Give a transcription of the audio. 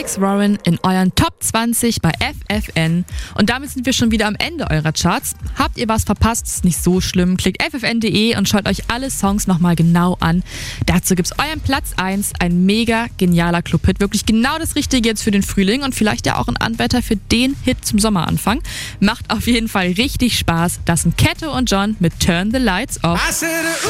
Alex Warren in euren Top 20 bei FFN. Und damit sind wir schon wieder am Ende eurer Charts. Habt ihr was verpasst? Ist nicht so schlimm. Klickt ffn.de und schaut euch alle Songs nochmal genau an. Dazu gibt's euren Platz 1, ein mega genialer Clubhit. Wirklich genau das Richtige jetzt für den Frühling und vielleicht ja auch ein Anwärter für den Hit zum Sommeranfang. Macht auf jeden Fall richtig Spaß. Das sind Ketto und John mit Turn the Lights Off.